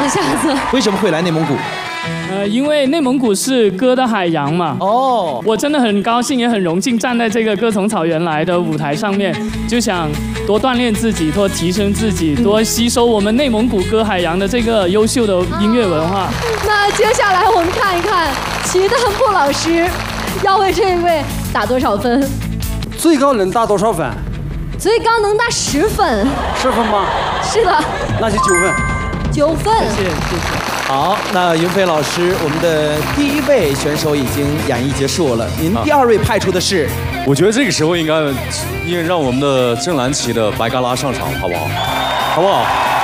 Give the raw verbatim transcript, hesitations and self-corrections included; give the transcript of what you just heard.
一下子。 为什么会来内蒙古？ 呃，因为内蒙古是歌的海洋嘛。 哦， 我真的很高兴，也很荣幸站在这个歌从草原来的舞台上面，就想多锻炼自己，多提升自己，多吸收我们内蒙古歌海洋的这个优秀的音乐文化。 那接下来我们看一看齐蛋布老师要为这位打多少分？ 最高能打多少分？ 最高能打十分。 十分吗？ 是的。 那就九分。 九分。 谢谢谢谢。 好，那云飞老师，我们的第一位选手已经演绎结束了，您第二位派出的是？ 我觉得这个时候应该应该让我们的正蓝旗的白嘎拉上场，好不好？好不好？